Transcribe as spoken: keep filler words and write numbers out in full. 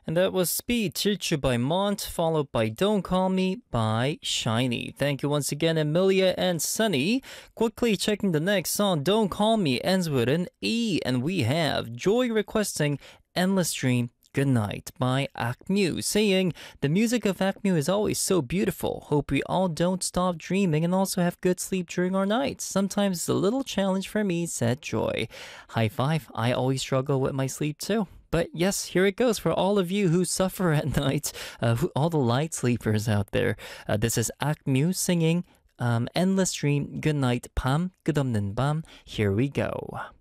And that was Speed Chirchu by Mont, followed by Don't Call Me by Shiny. Thank you once again, Emilia and Sunny. Quickly checking the next song, Don't Call Me ends with an E, and we have Joy requesting Endless Dream Good Night by Akmu, saying, the music of Akmu is always so beautiful. Hope we all don't stop dreaming and also have good sleep during our nights. Sometimes it's a little challenge for me, said Joy. High five, I always struggle with my sleep too. But yes, here it goes for all of you who suffer at night, uh, who, all the light sleepers out there. Uh, this is Akmu singing um, Endless Dream, Good Night, 밤, 끝없는 밤. Here we go.